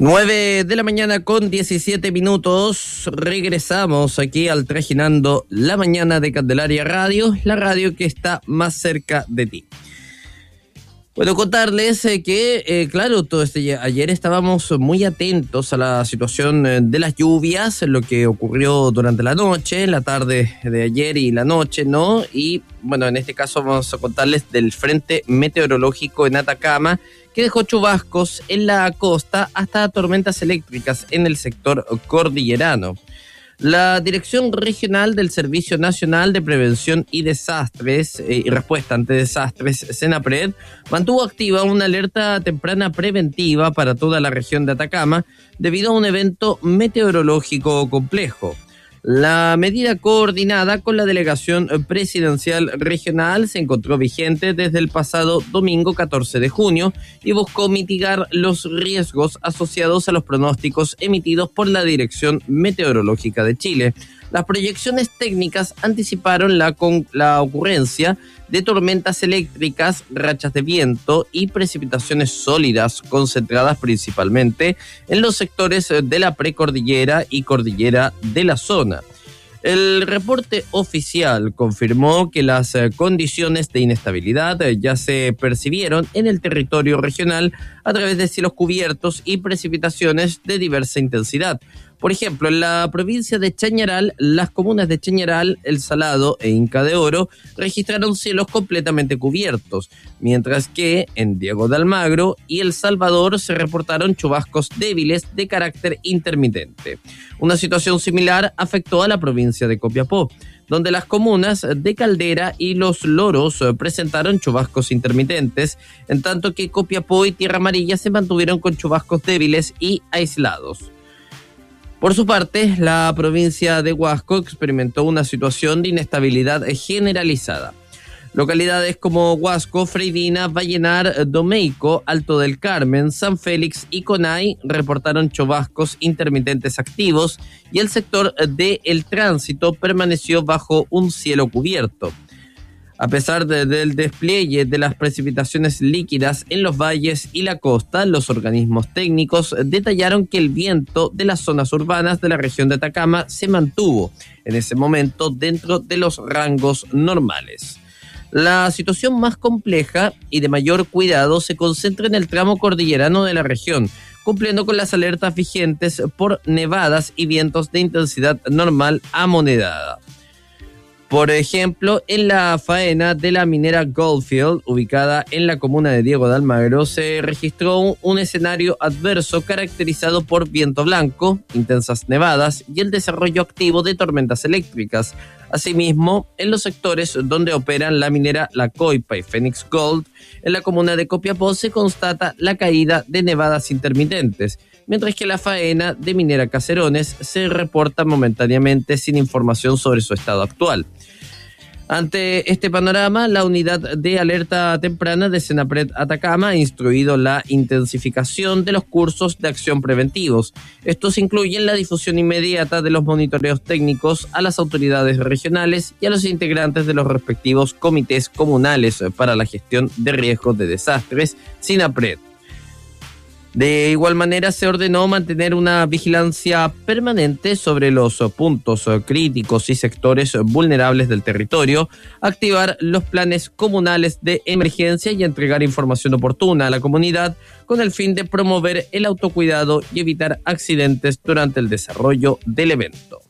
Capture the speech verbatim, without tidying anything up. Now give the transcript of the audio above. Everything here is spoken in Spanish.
nueve de la mañana con diecisiete minutos, regresamos aquí al Trajinando la Mañana de Candelaria Radio, la radio que está más cerca de ti. Bueno, contarles eh, que, eh, claro, todo este ayer estábamos muy atentos a la situación eh, de las lluvias, lo que ocurrió durante la noche, la tarde de ayer y la noche, ¿no? Y, bueno, en este caso vamos a contarles del Frente Meteorológico en Atacama, que dejó chubascos en la costa hasta tormentas eléctricas en el sector cordillerano. La Dirección Regional del Servicio Nacional de Prevención y Desastres eh, y Respuesta ante Desastres, SENAPRED, mantuvo activa una alerta temprana preventiva para toda la región de Atacama debido a un evento meteorológico complejo. La medida, coordinada con la Delegación Presidencial Regional, se encontró vigente desde el pasado domingo catorce de junio y buscó mitigar los riesgos asociados a los pronósticos emitidos por la Dirección Meteorológica de Chile. Las proyecciones técnicas anticiparon la, con, la ocurrencia de tormentas eléctricas, rachas de viento y precipitaciones sólidas concentradas principalmente en los sectores de la precordillera y cordillera de la zona. El reporte oficial confirmó que las condiciones de inestabilidad ya se percibieron en el territorio regional a través de cielos cubiertos y precipitaciones de diversa intensidad. Por ejemplo, en la provincia de Chañaral, las comunas de Chañaral, El Salado e Inca de Oro registraron cielos completamente cubiertos, mientras que en Diego de Almagro y El Salvador se reportaron chubascos débiles de carácter intermitente. Una situación similar afectó a la provincia de Copiapó, donde las comunas de Caldera y Los Loros presentaron chubascos intermitentes, en tanto que Copiapó y Tierra Amarilla se mantuvieron con chubascos débiles y aislados. Por su parte, la provincia de Huasco experimentó una situación de inestabilidad generalizada. Localidades como Huasco, Freirina, Vallenar, Domeico, Alto del Carmen, San Félix y Conay reportaron chubascos intermitentes activos y el sector del tránsito permaneció bajo un cielo cubierto. A pesar de, del despliegue de las precipitaciones líquidas en los valles y la costa, los organismos técnicos detallaron que el viento de las zonas urbanas de la región de Atacama se mantuvo en ese momento dentro de los rangos normales. La situación más compleja y de mayor cuidado se concentra en el tramo cordillerano de la región, cumpliendo con las alertas vigentes por nevadas y vientos de intensidad normal a monedada. Por ejemplo, en la faena de la minera Goldfield, ubicada en la comuna de Diego de Almagro, se registró un, un escenario adverso caracterizado por viento blanco, intensas nevadas y el desarrollo activo de tormentas eléctricas. Asimismo, en los sectores donde operan la minera La Coipa y Phoenix Gold, en la comuna de Copiapó se constata la caída de nevadas intermitentes, mientras que la faena de minera Caserones se reporta momentáneamente sin información sobre su estado actual. Ante este panorama, la unidad de alerta temprana de SENAPRED Atacama ha instruido la intensificación de los cursos de acción preventivos. Estos incluyen la difusión inmediata de los monitoreos técnicos a las autoridades regionales y a los integrantes de los respectivos comités comunales para la gestión de riesgos de desastres, SINAPRED. De igual manera, se ordenó mantener una vigilancia permanente sobre los puntos críticos y sectores vulnerables del territorio, activar los planes comunales de emergencia y entregar información oportuna a la comunidad con el fin de promover el autocuidado y evitar accidentes durante el desarrollo del evento.